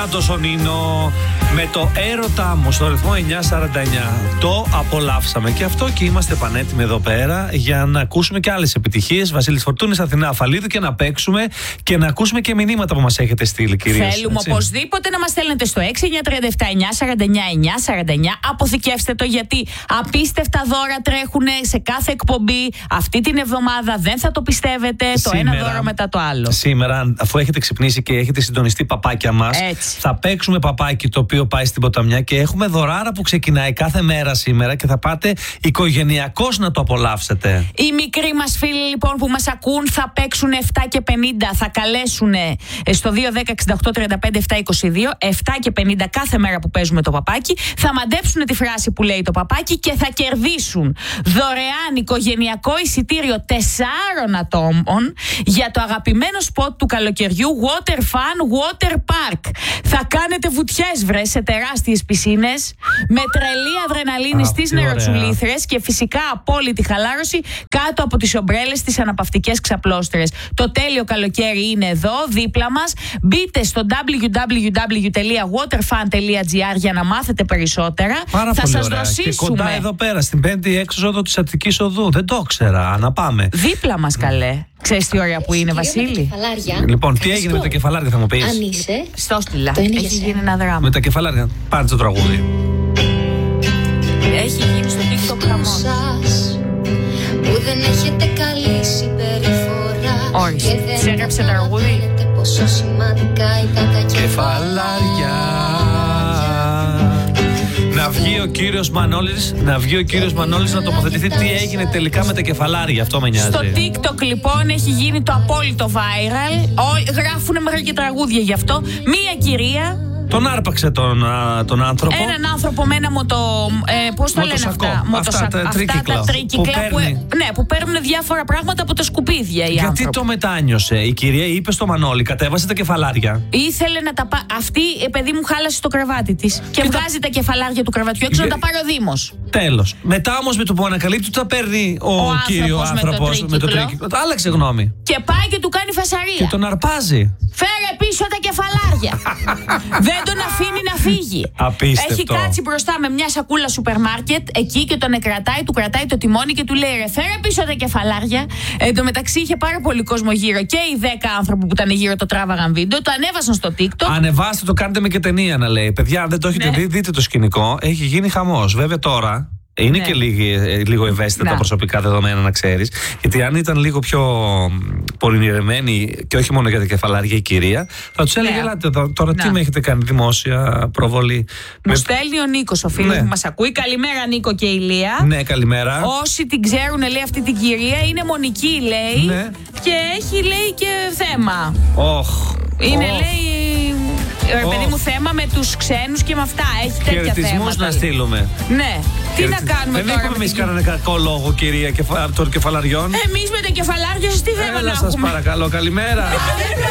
Θάνατος ο Νίνο με το έρωτά μου στο ρυθμό 949. Το απολαύσαμε και αυτό και είμαστε πανέτοιμοι εδώ πέρα για να ακούσουμε και άλλες επιτυχίες. Βασίλης Φορτούνης, Αθηνά Αφαλίδου, και να παίξουμε και να ακούσουμε και μηνύματα που μας έχετε στείλει, κυρίως. Θέλουμε οπωσδήποτε να μας στέλνετε στο 6-937-949-949. Αποθηκεύστε το, γιατί απίστευτα δώρα τρέχουν σε κάθε εκπομπή. Αυτή την εβδομάδα δεν θα το πιστεύετε. Σήμερα, το ένα δώρο μετά το άλλο. Σήμερα, αφού έχετε ξυπνήσει και έχετε συντονιστεί παπάκια μας, θα παίξουμε παπάκι το οποίο πάει στην ποταμιά και έχουμε δωράρα που ξεκινάει κάθε μέρα σήμερα και θα πάτε οικογενειακώς να το απολαύσετε. Οι μικροί μας φίλοι λοιπόν που μας ακούν θα παίξουν 7 και 50. Θα καλέσουν στο 210-68-35-722 7 και 50 κάθε μέρα που παίζουμε το παπάκι. Θα μαντέψουν τη φράση που λέει το παπάκι και θα κερδίσουν δωρεάν οικογενειακό εισιτήριο 4 ατόμων για το αγαπημένο σποτ του καλοκαιριού Water Fun Water Park. Θα κάνετε βουτιές, βρε, σε τεράστιες πισίνες με τρελή αδρεναλίνη στις νεροτσουλήθρες και φυσικά απόλυτη χαλάρωση κάτω από τις ομπρέλες στις αναπαυτικές ξαπλώστρες. Το τέλειο καλοκαίρι είναι εδώ, δίπλα μας. Μπείτε στο www.waterfun.gr για να μάθετε περισσότερα. Θα σας δροσίσουμε. Και κοντά εδώ πέρα, στην 5η έξοδο της Αττικής Οδού. Δεν το ήξερα. Να πάμε. Δίπλα μας, καλέ. Ξέρεις τι ωραία που είναι, Βασίλη. Λοιπόν, τι έγινε με τα κεφαλάρια, θα μου πεις. Αν είσαι. Στο στυλά. Έχει γίνει ένα δράμα. Με τα κεφαλάρια. Πάρε το τραγούδι. Έχει γίνει στο TikTok χαμός. Που δεν έχετε καλή συμπεριφορά. Όρισε. Σε έγραψε τραγούδι. Πόσο σημαντικά ήταν τα κεφαλάρια. Να βγει ο κύριος Μανώλης να τοποθετηθεί τι έγινε τελικά με τα κεφαλάρια. Αυτό με νοιάζει. Στο TikTok λοιπόν έχει γίνει το απόλυτο viral. Γράφουνε μέχρι και τραγούδια γι' αυτό. Μία κυρία τον άρπαξε τον άνθρωπο. Έναν άνθρωπο με ένα πώς το λένε αυτά. Αυτά τα τρίκυκλα που παίρνουν διάφορα πράγματα από τα σκουπίδια οι άνθρωποι. Γιατί το μετάνιωσε η κυρία, είπε στο Μανώλη, κατέβασε τα κεφαλάρια. Ήθελε να τα πάρει. Αυτή, παιδί μου, χάλασε το κρεβάτι της και βγάζει τα κεφαλάρια του κρεβατιού έξω να τα πάρει ο Δήμος. Τέλος. Μετά όμως με το που ανακαλύπτει τα παίρνει ο κύριο άνθρωπος με το τρίκυκλο. Άλλαξε γνώμη. Και πάει και του κάνει φασαρία. Και τον αρπάζει. Φέρε πίσω τα κεφαλάρια. Δεν τον αφήνει να φύγει. Απίστευτο. Έχει κάτσει μπροστά με μια σακούλα σούπερ μάρκετ εκεί και τον κρατάει, του κρατάει το τιμόνι και του λέει: ρε, φέρε πίσω τα κεφαλάρια. Εν τω μεταξύ είχε πάρα πολύ κόσμο γύρω και οι 10 άνθρωποι που ήταν γύρω το τράβαγαν βίντεο, το ανέβασαν στο TikTok. Ανεβάστε το, κάντε με και ταινία να λέει. Παιδιά, αν δεν το έχετε δει, δείτε το σκηνικό. Έχει γίνει χαμός. Βέβαια τώρα. Είναι και λίγο ευαίσθητα τα προσωπικά δεδομένα, να ξέρεις. Γιατί αν ήταν λίγο πιο πολυνηρεμένη και όχι μόνο για τα κεφαλάρια η κυρία, θα τους έλεγε: ελάτε τώρα, τι με έχετε κάνει δημόσια προβολή. Μου στέλνει ο Νίκος, ο φίλος που μας ακούει. Καλημέρα, Νίκο και Ηλία. Ναι, καλημέρα. Όσοι την ξέρουν, λέει, αυτή την κυρία, είναι μονική, λέει. Ναι. Και έχει, λέει, και θέμα. Είναι, λέει. Παιδί μου, θέμα με τους ξένους και με αυτά. Έχει τέτοια θέματα. Χαιρετισμούς να στείλουμε. Ναι. Τι να κάνουμε δεν τώρα. Δεν είπαμε εμείς κανένα κακό λόγο, κυρία, των κεφαλαριών. Εμείς με τα κεφαλάρια σας τι θέμα να έχουμε. Σας παρακαλώ, καλημέρα.